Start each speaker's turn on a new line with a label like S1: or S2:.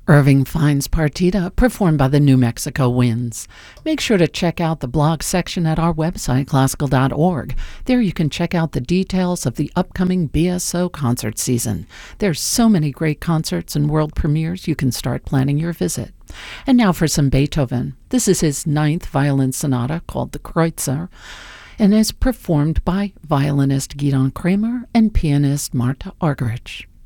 S1: Irving Fines Partita, performed by the New Mexico Winds. Make sure to check out the blog section at our website, classical.org. There you can check out the details of the upcoming BSO concert season. There's so many great concerts and world premieres, you can start planning your visit. And now for some Beethoven. This is his 9th violin sonata called the Kreutzer, and is performed by violinist Gidon Kremer and pianist Marta Argerich.